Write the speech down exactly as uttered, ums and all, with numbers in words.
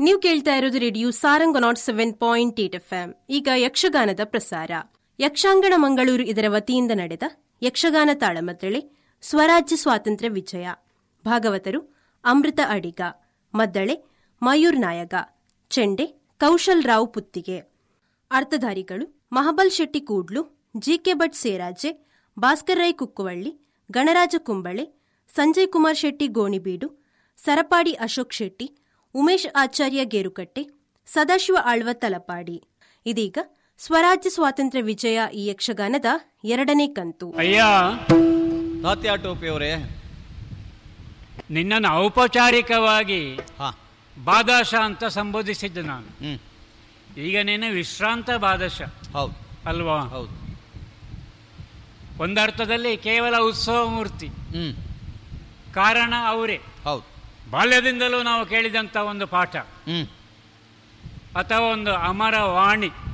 ನೀವು ಕೇಳ್ತಾ ಇರೋದು radio Sarang not seven point eight F M. ಈಗ ಯಕ್ಷಗಾನದ ಪ್ರಸಾರ. ಯಕ್ಷಾಂಗಣ ಮಂಗಳೂರು ಇದರ ವತಿಯಿಂದ ನಡೆದ ಯಕ್ಷಗಾನ ತಾಳಮದ್ದಳೆ ಸ್ವರಾಜ್ಯ ಸ್ವಾತಂತ್ರ್ಯ ವಿಜಯ. ಭಾಗವತರು ಅಮೃತ ಅಡಿಗ, ಮದ್ದಳೆ ಮಯೂರ್ ನಾಯಕ, ಚೆಂಡೆ ಕೌಶಲ್ ರಾವ್ ಪುತ್ತಿಗೆ. ಅರ್ಥಧಾರಿಗಳು ಮಹಾಬಲ್ ಶೆಟ್ಟಿ ಕೂಡ್ಲು, ಜಿಕೆ ಭಟ್ ಸೇರಾಜೆ, ಭಾಸ್ಕರ್ ರೈ ಕುಕ್ಕುವಳ್ಳಿ, ಗಣರಾಜ ಕುಂಬಳೆ, ಸಂಜಯ್ ಕುಮಾರ್ ಶೆಟ್ಟಿ ಗೋಣಿಬೀಡು, ಸರಪಾಡಿ ಅಶೋಕ್ ಶೆಟ್ಟಿ, ಉಮೇಶ್ ಆಚಾರ್ಯ ಗೇರುಕಟ್ಟೆ, ಸದಾಶಿವ ಆಳ್ವ ತಲಪಾಡಿ. ಇದೀಗ ಸ್ವರಾಜ್ಯ ಸ್ವಾತಂತ್ರ್ಯ ವಿಜಯ ಈ ಯಕ್ಷಗಾನದ ಎರಡನೇ ಕಂತು. ಅಯ್ಯ ತಾತ್ಯಾ ಟೋಪಿಯವರೇ, ನಿನ್ನನ್ನು ಔಪಚಾರಿಕವಾಗಿ ಬಾದಶ ಅಂತ ಸಂಬೋಧಿಸಿದ್ದು ನಾನು. ಈಗ ನೀನು ವಿಶ್ರಾಂತ ಬಾದಶ. ಹೌದು ಅಲ್ವಾ? ಹೌದು. ಒಂದರ್ಥದಲ್ಲಿ ಕೇವಲ ಉತ್ಸವ ಮೂರ್ತಿ. ಹ್ಮ್ ಕಾರಣ ಅವರೇ. ಹೌದು. ಬಾಲ್ಯದಿಂದಲೂ ನಾವು ಕೇಳಿದಂಥ ಒಂದು ಪಾಠ ಹ್ಮ್ ಅಥವಾ ಒಂದು ಅಮರ ವಾಣಿ